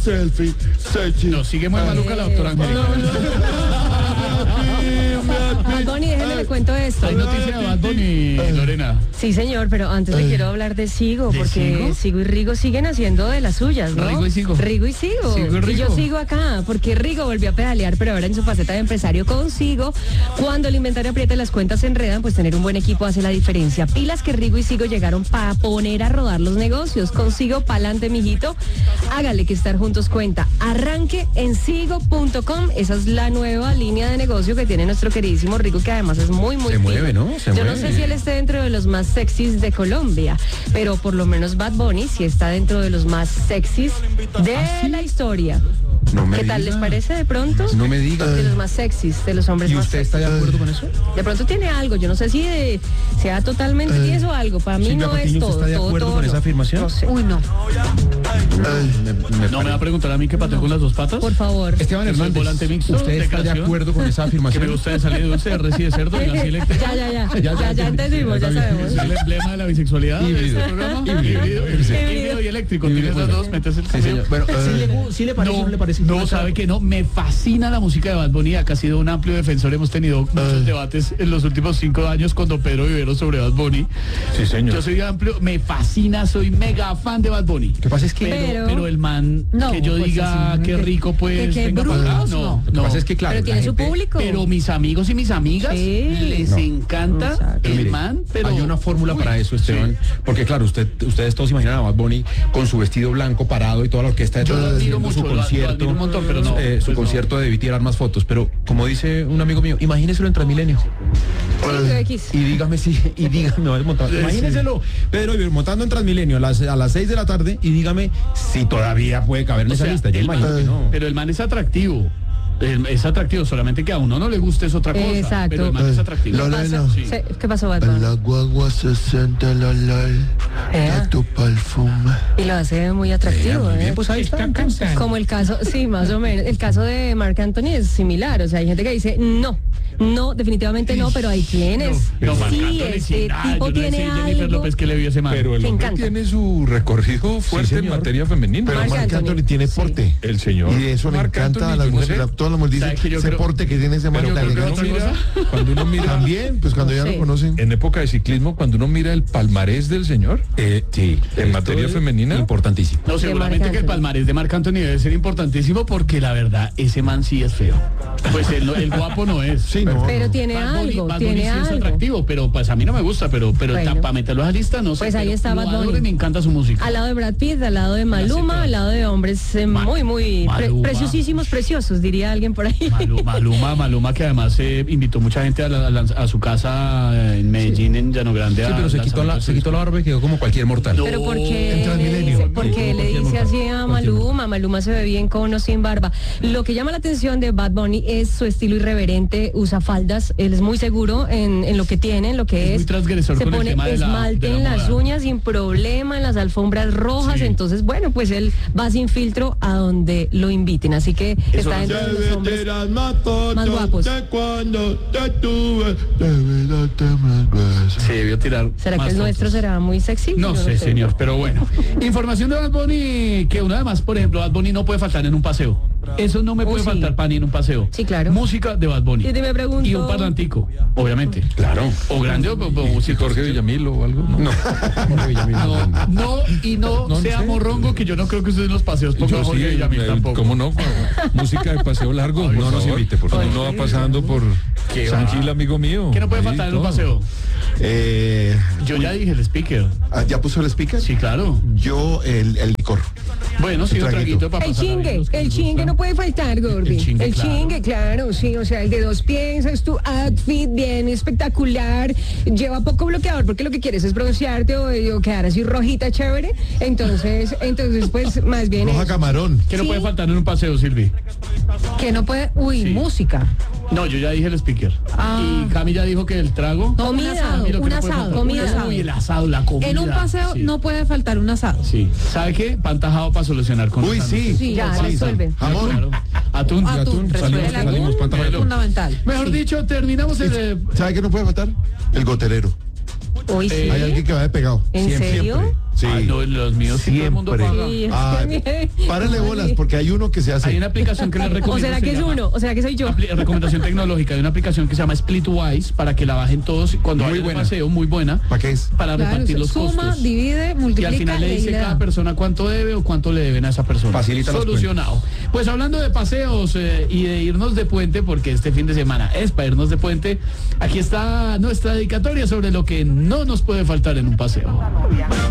selfie, selfie. No, sigue muy maluca la doctora Angélica. Bad Bunny, déjeme le cuento esto. Hay noticia de Bad Bunny, Lorena. Sí, señor, pero antes le quiero hablar de Sigo, porque Sigo y Rigo siguen haciendo de las suyas, ¿no? Rigo y Sigo. Rigo y Sigo. Sigo y Rigo. Y yo sigo acá, porque Rigo volvió a pedalear, pero ahora en su faceta de empresario con Sigo. Cuando el inventario aprieta y las cuentas se enredan, pues tener un buen equipo hace la diferencia. Pilas que Rigo y Sigo llegaron para poner a rodar los negocios. Con Sigo, pa'lante, mijito. Hágale que estar juntos cuenta. Arranque en sigo.com. Esa es la nueva línea de negocio que tiene nuestro queridísimo Rigo, que además es muy, muy Se fino. mueve, ¿no? Yo no sé si él esté dentro de los más sexys de Colombia, pero por lo menos Bad Bunny sí está dentro de los más sexys de la historia. No me ¿Qué tal diga. les parece de pronto? No me diga. De los más sexys, de los hombres ¿Y más usted sexys. está de acuerdo con eso? De pronto tiene algo, yo no sé si sea totalmente tieso o algo, para mí Silvia no es Patiño, ¿usted todo. está de todo, acuerdo todo con no. esa afirmación? No sé. Uy, no. ¿No me va a preguntar a mí que pateo con las dos patas? Por favor. Esteban Yo soy Hernández, volante mixto ¿usted de está de creación, acuerdo con esa Que afirmación? me gusta de salir de dulce, de res y de cerdo y nací eléctrico. Ya entendimos, ya sabemos. Es el emblema de la bisexualidad de Híbrido. este programa. Híbrido. Híbrido y eléctrico. Híbrido. Tienes las dos, metes el Sí, cambio. señor. Bueno, ¿sí le parece o no le parece? No, sabe que no. Me fascina la música de Bad Bunny, que ha sido un amplio defensor. Hemos tenido muchos debates en los últimos 5 años con don Pedro Vivero sobre Bad Bunny. Sí, señor. Yo soy amplio, me fascina, soy mega fan de Bad Bunny. Lo que pasa es que... Pero el man, No, que yo pues diga así, qué rico, pues que venga para acá. brutos, No, Lo que pasa es que, claro, Pero tiene la su gente- público. Pero mis amigos y mis amigas Sí. les No. encanta Exacto. el Mire, man, pero hay una fórmula Uy, para eso, Esteban, sí. porque claro, ustedes todos imaginan a Bad Bunny con su vestido blanco parado y toda la orquesta Yo lo detrás admiro haciendo mucho, su lo concierto, admiro un montón, pero no, su pues no. concierto de Debí tirar más fotos, pero como dice un amigo mío, imagíneselo en Transmilenio. X. Y dígame Sí. imagínenselo, Pedro Iber montando en Transmilenio a las 6 de la tarde y dígame si todavía puede caber en O esa sea, lista. Yo el imagino man- que no. Pero el man es atractivo. Es atractivo, solamente que a uno no le guste es otra cosa. Exacto. Pero el man es atractivo. Lorena. Sí. ¿Qué pasó, Bad En Bunny? la guagua se siente el olor de tu perfume. Y lo hace muy atractivo, Muy bien, ¿eh? pues ahí está. Como el caso, sí, más o menos. El caso de Marc Anthony es similar. O sea, hay gente que dice, no, definitivamente no, pero hay quienes. Marc Sí, Anthony, este nada, tipo yo no tiene sé, Jennifer algo. López que le vio ese man. Pero el Me hombre encanta. tiene su recorrido fuerte en señor. materia femenina. Pero Marc Marc Anthony. Anthony tiene Sí. porte. El señor. Y eso le Marc encanta a Anthony, las yo no mujeres. sé. Todas las mujeres ¿Sabe dicen que yo ese creo- porte que tiene ese man. Pero la yo creo gana. que otra cosa, cuando uno mira También, pues cuando ya Sí. lo conocen. en época de ciclismo, cuando uno mira el palmarés del señor, Sí, en materia femenina, importantísimo. No, seguramente Marc que el Anthony. palmarés de Marc Anthony debe ser importantísimo porque la verdad, ese man sí es feo. Pues el guapo no es. Sí, no. Pero tiene Bad Bunny- algo, Bad Bunny tiene sí es algo. atractivo, pero pues a mí no me gusta, pero Bueno. para meterlo a la lista, no sé. Pues ahí pero está lo Bad adoro Bunny. y me encanta su música. Al lado de Brad Pitt, al lado de Maluma, al lado de hombres muy Maluma. preciosísimos, preciosos, diría alguien por ahí. Maluma, que además invitó mucha gente a su casa en Medellín, en Llano Grande. Sí, pero se quitó la barba y quedó como cualquier mortal. No. Pero ¿por qué En le Transmilenio. dice, por qué le dice así a Maluma? Maluma se ve bien con o sin barba. Lo que llama la atención de Bad Bunny es su estilo irreverente, usa faldas, él es muy seguro en lo que tiene, en lo que Es es. muy transgresor Se con el pone tema de la- esmalte de la en las moda. uñas sin problema, en las alfombras rojas, Sí. entonces bueno, pues él va sin filtro a donde lo inviten, así que está dentro de los hombres más guapos. Cuando te tuve, debí darte más besos. Se debió tirar. ¿Será que más el nuestro fotos. será muy sexy? No Yo sé, señor, pero bueno. Información de Bad Bunny, que una vez más, por ejemplo, Bad Bunny no puede faltar en un paseo. Eso no me puede sí. faltar para ni en un paseo. Sí, claro. Música de Bad Bunny. Y te me pregunto- Y un parlantico, obviamente. Claro. O grande o si Jorge Villamil o algo. No. No sea sé. morrongo, que yo no creo que usted en los paseos ponga Yo a Jorge sí, Villamil tampoco. ¿cómo no? Música de paseo largo. Ay, No nos favor. invite, por favor. Ay, Uno va sí. pasando por ¿Qué San va? Gil, amigo mío. ¿Qué no puede Ahí, faltar en un todo. paseo? Yo Ya dije el speaker. ¿Ya puso el speaker? Sí, claro. Yo el licor. Bueno, sí, un traguito para El pasar la chingue, vida, los que el les chingue gusta. no puede faltar, Gordy. El chingue, claro. chingue, claro, sí, o sea, el de 2 piezas, tu outfit bien espectacular, lleva poco bloqueador porque lo que quieres es broncearte o quedar así rojita chévere, entonces pues más bien Roja eso. camarón. ¿Qué no Sí. puede faltar en un paseo, Silvi? Que no puede. Uy, Sí. música. No, yo ya dije el speaker. Ah. Y Cami ya dijo que el trago. No, un Comida, asado. Mira, Un que no puede asado. faltar. Un asado. Uy, el asado, la comida. En un paseo Sí. no puede faltar un asado. Sí. ¿Sabe qué? Pan tajado para solucionar con Uy, los sí. sándwiches. Sí, Ya, sí, resuelve. Jamón. Claro. Atún. Atún, salimos el atún pan tajado. es fundamental. Mejor dicho, terminamos el... ¿Sabe qué no puede faltar? El goterero. Uy, sí. Hay alguien que va de pegado. ¿En serio? Sí. Ay, no, los míos sí todo el mundo Siempre. paga. Sí, es Ah, que párale bolas, porque hay uno que se hace. Hay una aplicación que les recomiendo. ¿O será se que es llama- uno? ¿O será que soy yo? Recomendación tecnológica. Hay una aplicación que se llama Splitwise para que la bajen todos cuando Muy vayan de buena. paseo, muy buena. ¿Para qué es? Para Claro, repartir los suma, costos. divide, Y multiplica. al final le y ahí dice le cada da. persona cuánto debe o cuánto le deben a esa persona. Facilita las Solucionado. Pues hablando de paseos y de irnos de puente, porque este fin de semana es para irnos de puente, aquí está nuestra dedicatoria sobre lo que no nos puede faltar en un paseo.